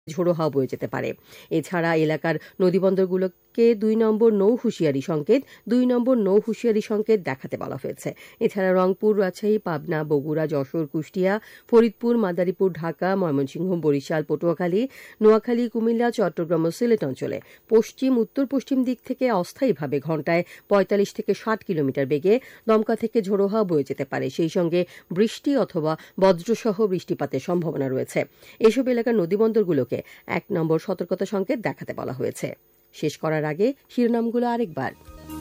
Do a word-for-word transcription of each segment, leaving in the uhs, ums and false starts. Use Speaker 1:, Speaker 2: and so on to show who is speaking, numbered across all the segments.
Speaker 1: ঝোড়ো হাওয়া বয়ে যেতে পারে। এছাড়া এলাকার নদীবন্দরগুলোকে দুই নম্বর নৌ হুঁশিয়ারি সংকেত দুই নম্বর নৌ হুঁশিয়ারি সংকেত দেখাতে বলা হয়েছে। এছাড়া রংপুর, রাজশাহী, পাবনা, বগুড়া, যশোর, কুষ্টিয়া, ফরিদপুর, মাদারীপুর, ঢাকা, ময়মনসিংহ, বরিশাল, পটুয়াখালী, নোয়াখালী, কুমিল্লা, চট্টগ্রাম ও সিলেট অঞ্চলে পশ্চিম উত্তর পশ্চিম দিক থেকে অস্থায়ীভাবে ঘণ্টায় পঁয়তাল্লিশ থেকে ষাট কিলোমিটার বেগে দমকা থেকে ঝোড়ো হাওয়া বয়ে যেতে পারে। সেই সঙ্গে বৃষ্টি অথবা বজ্রসহ বৃষ্টিপাতের সম্ভাবনা রয়েছে। এসব এলাকার নদীবন্দরগুলোকে এক নম্বর সতর্কতা সংকেত দেখাতে বলা হয়েছে। শেষ করার আগে শিরোনামগুলো আরেকবার।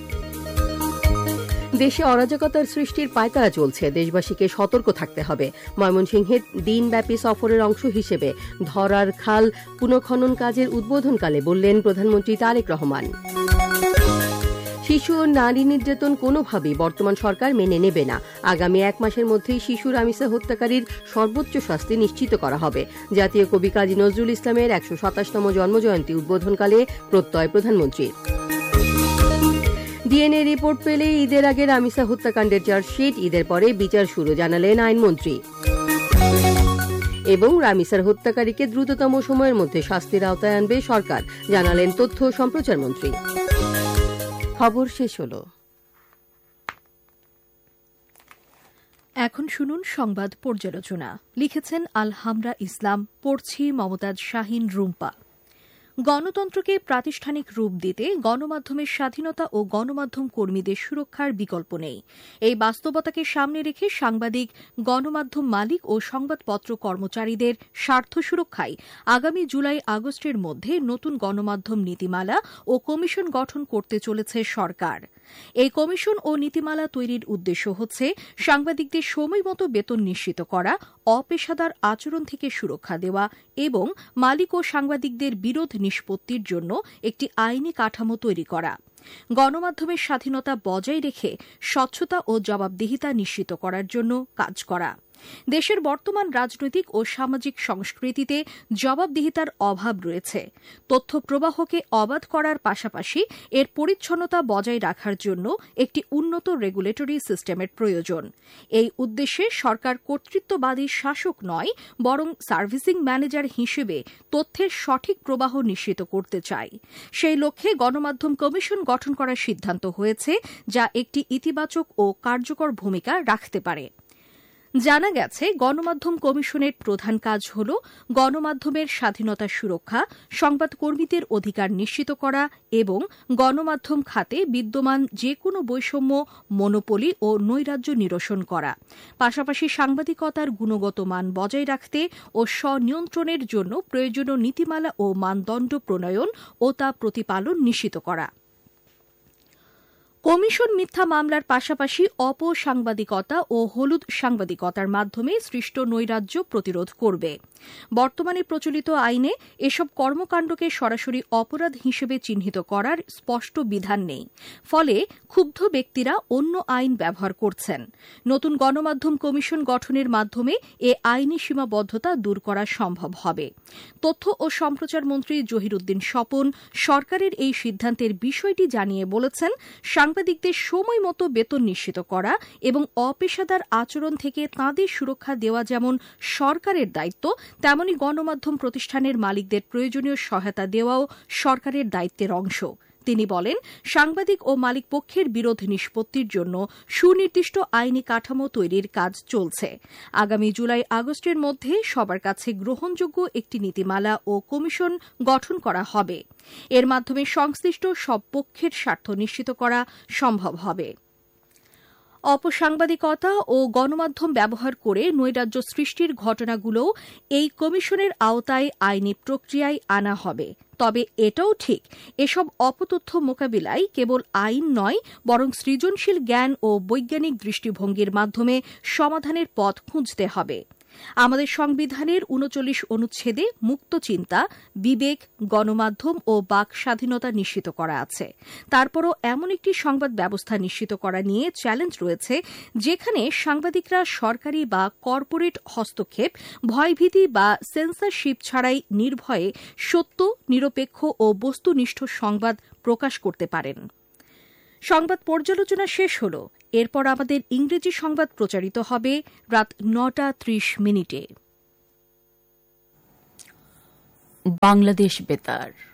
Speaker 1: দেশে অরাজকতার সৃষ্টির পায়তারা চলছে, দেশবাসীকে সতর্ক থাকতে হবে। ময়মনসিংহে দিনব্যাপী সফরের অংশ হিসেবে ধরার খাল পুনঃখনন কাজের উদ্বোধনকালে বললেন প্রধানমন্ত্রী তারেক রহমান। শিশু ও নারী নির্যাতন কোনোভাবেই বর্তমান সরকার মেনে নেবে না। আগামী এক মাসের মধ্যেই শিশু রামিসা হত্যাকারীর সর্বোচ্চ শাস্তি নিশ্চিত করা হবে। জাতীয় কবি কাজী নজরুল ইসলামের একশো সাতাশতম জন্মজয়ন্তী উদ্বোধনকালে প্রত্যয় প্রধানমন্ত্রীর। ডিএনএ রিপোর্ট পেলে ঈদের আগে রামিসা হত্যাকাণ্ডের চার্জশিট, ঈদের পরে বিচার শুরু, জানালেন আইনমন্ত্রী। এবং রামিসার হত্যাকারীকে দ্রুততম সময়ের মধ্যে শাস্তির আওতায় আনবে সরকার, জানালেন তথ্য ও সম্প্রচার মন্ত্রী। খবর শেষ হল।
Speaker 2: এখন শুনুন সংবাদ পর্যালোচনা। লিখেছেন আলহামরা ইসলাম, পড়ছি মমতাজ শাহিন রুম্পা। গণতন্ত্রকে প্রাতিষ্ঠানিক রূপ দিতে গণমাধ্যমের স্বাধীনতা ও গণমাধ্যম কর্মীদের সুরক্ষার বিকল্প নেই। এই বাস্তবতাকে সামনে রেখে সাংবাদিক, গণমাধ্যম মালিক ও সংবাদপত্র কর্মচারীদের স্বার্থ সুরক্ষায় আগামী জুলাই আগস্টের মধ্যে নতুন গণমাধ্যম নীতিমালা ও কমিশন গঠন করতে চলেছে সরকার। এই কমিশন ও নীতিমালা তৈরির উদ্দেশ্য হচ্ছে সাংবাদিকদের সময়মতো বেতন নিশ্চিত করা, অপেশাদার আচরণ থেকে সুরক্ষা দেওয়া এবং মালিক ও সাংবাদিকদের বিরোধ নিষ্পত্তির জন্য একটি আইনি কাঠামো তৈরি করা। গণমাধ্যমের স্বাধীনতা বজায় রেখে স্বচ্ছতা ও জবাবদিহিতা নিশ্চিত করার জন্য কাজ করা। দেশের বর্তমান রাজনৈতিক ও সামাজিক সংস্কৃতিতে জবাবদিহিতার অভাব রয়েছে। তথ্য প্রবাহকে অবাধ করার পাশাপাশি এর পরিচ্ছন্নতা বজায় রাখার জন্য একটি উন্নত রেগুলেটরি সিস্টেমের প্রয়োজন। এই উদ্দেশ্যে সরকার কর্তৃত্ববাদী শাসক নয়, বরং সার্ভিসিং ম্যানেজার হিসেবে তথ্যের সঠিক প্রবাহ নিশ্চিত করতে চায়। সেই লক্ষ্যে গণমাধ্যম কমিশন গঠন করার সিদ্ধান্ত হয়েছে, যা একটি ইতিবাচক ও কার্যকর ভূমিকা রাখতে পারে। জানা গেছে, গণমাধ্যম কমিশনের প্রধান কাজ হল গণমাধ্যমের স্বাধীনতা সুরক্ষা, সংবাদকর্মীদের অধিকার নিশ্চিত করা এবং গণমাধ্যম খাতে বিদ্যমান যে কোনো বৈষম্য, মনোপলি ও নৈরাজ্য নিরসন করা। পাশাপাশি সাংবাদিকতার গুণগত মান বজায় রাখতে ও স্বনিয়ন্ত্রণের জন্য প্রয়োজনীয় নীতিমালা ও মানদণ্ড প্রণয়ন ও তা প্রতিপালন নিশ্চিত করা। কমিশন মিথ্যা মামলার পাশাপাশি অপসাংবাদিকতা ও হলুদ সাংবাদিকতার মাধ্যমে সৃষ্ট নৈরাজ্য প্রতিরোধ করবে। বর্তমানে প্রচলিত আইনে এসব কর্মকাণ্ডকে সরাসরি অপরাধ হিসেবে চিহ্নিত করার স্পষ্ট বিধান নেই। ফলে ক্ষুব্ধ ব্যক্তিরা অন্য আইন ব্যবহার করছেন। নতুন গণমাধ্যম কমিশন গঠনের মাধ্যমে এ আইনি সীমাবদ্ধতা দূর করা সম্ভব হবে। তথ্য ও সম্প্রচার মন্ত্রী জহিরুদ্দিন স্বপন সরকারের এই সিদ্ধান্তের বিষয়টি জানিয়ে বলেছেন, সাংবাদিকদের সময় মতো বেতন নিশ্চিত করা এবং অপেশাদার আচরণ থেকে তাঁদের সুরক্ষা দেওয়া যেমন সরকারের দায়িত্ব, তেমনি গণমাধ্যম প্রতিষ্ঠানের মালিকদের প্রয়োজনীয় সহায়তা দেওয়াও সরকারের দায়িত্বের অংশ। তিনি বলেন, সাংবাদিক ও মালিক পক্ষের বিরোধ নিষ্পত্তির জন্য সুনির্দিষ্ট আইনি কাঠামো তৈরির কাজ চলছে। আগামী জুলাই আগস্টের মধ্যে সবার কাছে গ্রহণযোগ্য একটি নীতিমালা ও কমিশন গঠন করা হবে। এর মাধ্যমে সংশ্লিষ্ট সব পক্ষের স্বার্থ নিশ্চিত করা সম্ভব হবে। অপসাংবাদিকতা ও গণমাধ্যম ব্যবহার করে নৈরাজ্য সৃষ্টির ঘটনাগুলোও এই কমিশনের আওতায় আইনি প্রক্রিয়ায় আনা হবে। তবে এটাও ঠিক, এসব অপতথ্য মোকাবিলায় কেবল আইন নয়, বরং সৃজনশীল জ্ঞান ও বৈজ্ঞানিক দৃষ্টিভঙ্গির মাধ্যমে সমাধানের পথ খুঁজতে হবে। আমাদের সংবিধানের উনচল্লিশ অনুচ্ছেদে মুক্ত চিন্তা, বিবেক, গণমাধ্যম ও বাক স্বাধীনতা নিশ্চিত করা আছে। তারপরও এমন একটি সংবাদ ব্যবস্থা নিশ্চিত করা নিয়ে চ্যালেঞ্জ রয়েছে, যেখানে সাংবাদিকরা সরকারি বা কর্পোরেট হস্তক্ষেপ, ভয়ভীতি বা সেন্সরশিপ ছাড়াই নির্ভয়ে সত্য, নিরপেক্ষ ও বস্তুনিষ্ঠ সংবাদ প্রকাশ করতে পারেন। সংবাদ পর্যালোচনা শেষ হল। এরপর আমাদের ইংরেজি সংবাদ প্রচারিত হবে রাত নটা ত্রিশ মিনিটে।
Speaker 3: বাংলাদেশ বেতার।